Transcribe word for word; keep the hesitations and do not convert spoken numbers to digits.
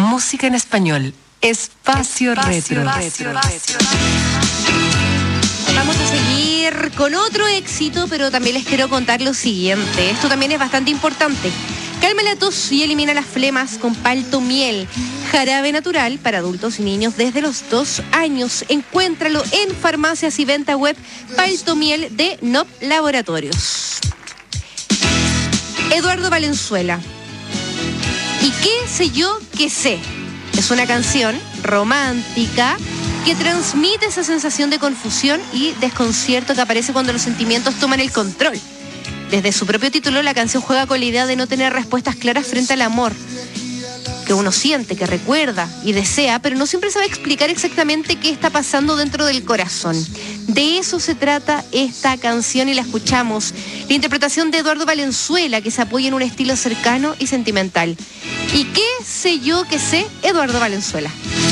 Música en español. Espacio, Espacio Retro. Retro, Retro. Vamos a seguir con otro éxito, pero también les quiero contar lo siguiente. Esto también es bastante importante. Calma la tos y elimina las flemas con Palto Miel. Jarabe natural para adultos y niños desde los dos años. Encuéntralo en farmacias y venta web Palto Miel de N O P Laboratorios. Eduardo Valenzuela. ¿Y qué sé yo que sé? Es una canción romántica que transmite esa sensación de confusión y desconcierto que aparece cuando los sentimientos toman el control. Desde su propio título, la canción juega con la idea de no tener respuestas claras frente al amor, que uno siente, que recuerda y desea, pero no siempre sabe explicar exactamente qué está pasando dentro del corazón. De eso se trata esta canción y la escuchamos. La interpretación de Eduardo Valenzuela, que se apoya en un estilo cercano y sentimental. ¿Y qué sé yo que sé? Eduardo Valenzuela.